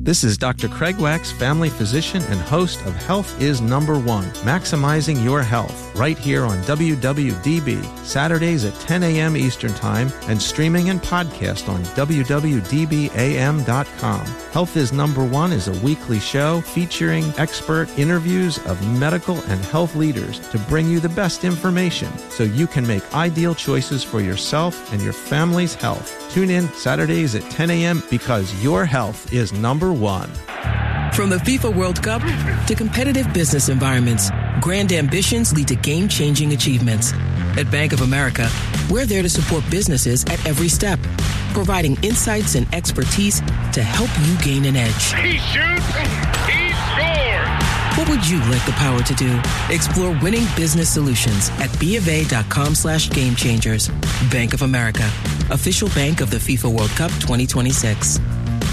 This is Dr. Craig Wax, family physician and host of Health is Number One, Maximizing Your Health, right here on WWDB, Saturdays at 10 a.m. Eastern Time, and streaming and podcast on www.dbam.com. Health is Number One is a weekly show featuring expert interviews of medical and health leaders to bring you the best information so you can make ideal choices for yourself and your family's health. Tune in Saturdays at 10 a.m. because your health is number one. From the FIFA World Cup to competitive business environments, grand ambitions lead to game-changing achievements. At Bank of America, we're there to support businesses at every step, providing insights and expertise to help you gain an edge. He shoots, he scores! What would you like the power to do? Explore winning business solutions at BofA.com/gamechangers. Bank of America, official bank of the FIFA World Cup 2026.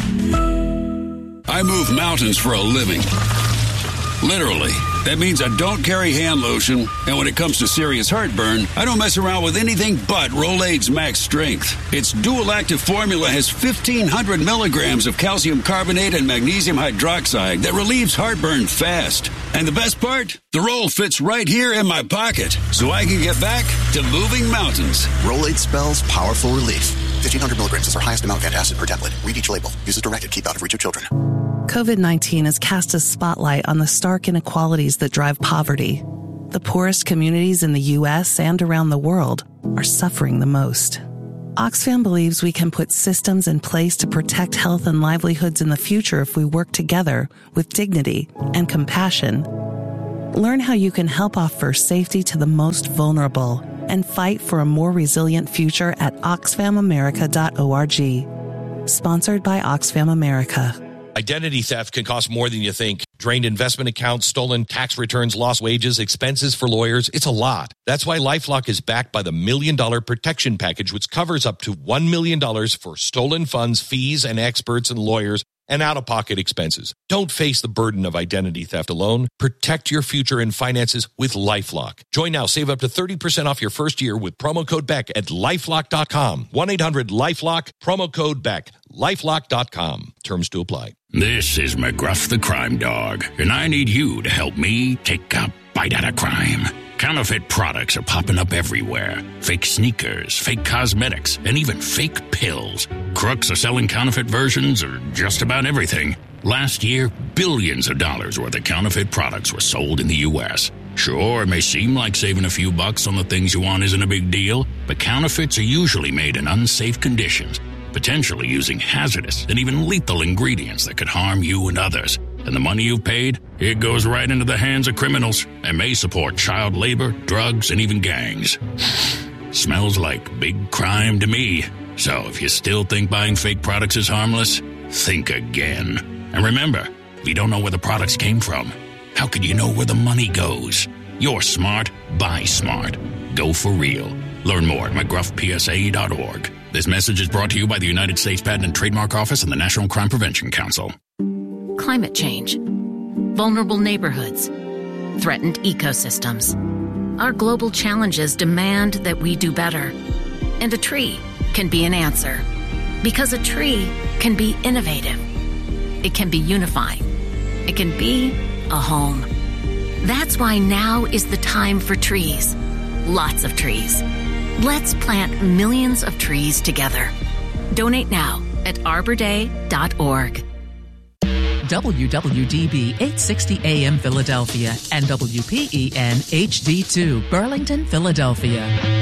I move mountains for a living. Literally. That means I don't carry hand lotion, and when it comes to serious heartburn, I don't mess around with anything but Rolaids Max Strength. Its dual-active formula has 1,500 milligrams of calcium carbonate and magnesium hydroxide that relieves heartburn fast. And the best part? The roll fits right here in my pocket, so I can get back to moving mountains. Rolaids spells powerful relief. 1,500 milligrams is our highest amount of antacid per tablet. Read each label. Use as directed. Keep out of reach of children. COVID-19 has cast a spotlight on the stark inequalities that drive poverty. The poorest communities in the U.S. and around the world are suffering the most. Oxfam believes we can put systems in place to protect health and livelihoods in the future if we work together with dignity and compassion. Learn how you can help offer safety to the most vulnerable and fight for a more resilient future at oxfamamerica.org. Sponsored by Oxfam America. Identity theft can cost more than you think. Drained investment accounts, stolen tax returns, lost wages, expenses for lawyers. It's a lot. That's why LifeLock is backed by the $1 Million Protection Package, which covers up to $1 million for stolen funds, fees, and experts and lawyers, and out-of-pocket expenses. Don't face the burden of identity theft alone. Protect your future and finances with LifeLock. Join now. Save up to 30% off your first year with promo code BECK at LifeLock.com. 1-800-LifeLock, promo code BECK. LifeLock.com. Terms to apply. This is McGruff the Crime Dog, and I need you to help me take a bite out of crime. Counterfeit products are popping up everywhere. Fake sneakers, fake cosmetics, and even fake pills. Crooks are selling counterfeit versions of just about everything. Last year, billions of dollars worth of counterfeit products were sold in the U.S. Sure, it may seem like saving a few bucks on the things you want isn't a big deal, but counterfeits are usually made in unsafe conditions, potentially using hazardous and even lethal ingredients that could harm you and others. And the money you've paid, it goes right into the hands of criminals and may support child labor, drugs, and even gangs. Smells like big crime to me. So if you still think buying fake products is harmless, think again. And remember, if you don't know where the products came from, how could you know where the money goes? You're smart, buy smart. Go for real. Learn more at McGruffPSA.org. This message is brought to you by the United States Patent and Trademark Office and the National Crime Prevention Council. Climate change, vulnerable neighborhoods, threatened ecosystems. Our global challenges demand that we do better. And a tree can be an answer. Because a tree can be innovative. It can be unifying. It can be a home. That's why now is the time for trees. Lots of trees. Let's plant millions of trees together. Donate now at arborday.org. WWDB 860 AM Philadelphia and WPEN HD2 Burlington, Philadelphia.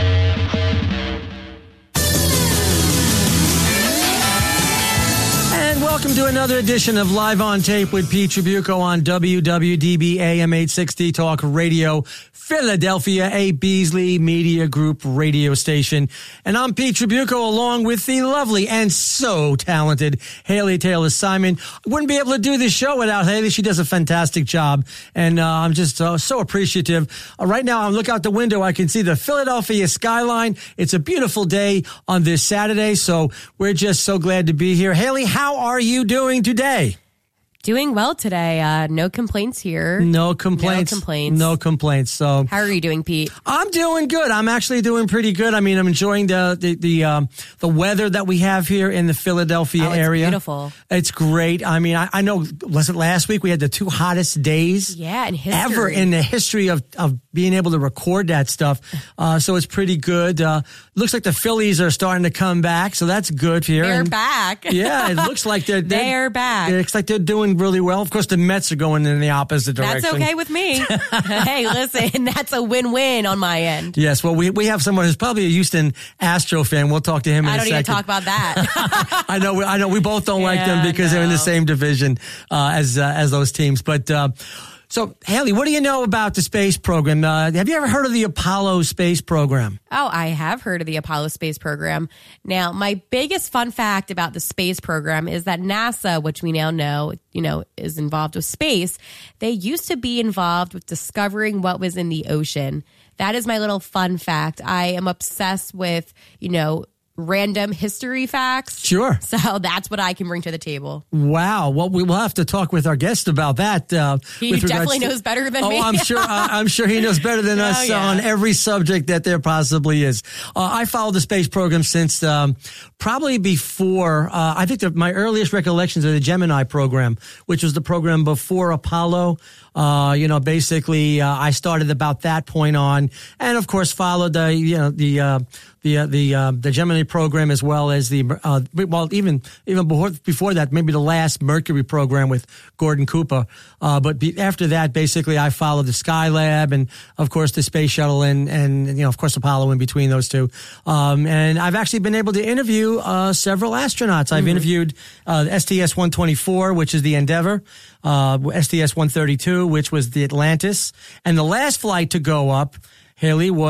And welcome to another edition of Live on Tape with Pete Tribuco on WWDB AM 860 Talk Radio, Philadelphia, a Beasley Media Group radio station. And I'm Pete Tribuco along with the lovely and so talented Haley Taylor Simon. I wouldn't be able to do this show without Haley. She does a fantastic job. And I'm just so appreciative. Right now, I look out the window. I can see the Philadelphia skyline. It's a beautiful day on this Saturday. So we're just so glad to be here. Haley, how are you doing today? Doing well today. No complaints here. No complaints. No complaints. So, how are you doing, Pete? I'm doing good. I'm actually doing pretty good. I mean, I'm enjoying the weather that we have here in the Philadelphia area. Beautiful. It's great. I mean, I know. Was it last week we had the 2 hottest days? Yeah, in history. Ever in the history of being able to record that stuff. So it's pretty good. Looks like the Phillies are starting to come back, so that's good here. They're back. Yeah, it looks like they're back. It looks like they're doing really well. Of course, the Mets are going in the opposite direction. That's okay with me. Hey, listen, that's a win-win on my end. Yes, well, we have someone who's probably a Houston Astro fan. We'll talk to him in a second. I don't even talk about that. I know. We both don't like them because they're in the same division as those teams. But so, Haley, what do you know about the space program? Have you ever heard of the Apollo space program? Oh, I have heard of the Apollo space program. Now, my biggest fun fact about the space program is that NASA, which we now know, is involved with space, they used to be involved with discovering what was in the ocean. That is my little fun fact. I am obsessed with, random history facts. Sure. So that's what I can bring to the table. Wow. Well, we will have to talk with our guest about that. He definitely knows better than me. I'm sure he knows better than us on every subject that there possibly is. I followed the space program since probably before, I think my earliest recollections of the Gemini program, which was the program before Apollo. Basically, I started about that point on, and of course followed the Gemini program as well as even before that, maybe the last Mercury program with Gordon Cooper. But after that, basically, I followed the Skylab and of course the space shuttle and of course Apollo in between those two. And I've actually been able to interview several astronauts. I've interviewed STS-124, which is the Endeavour, STS-132, which was the Atlantis, and the last flight to go up, Haley, was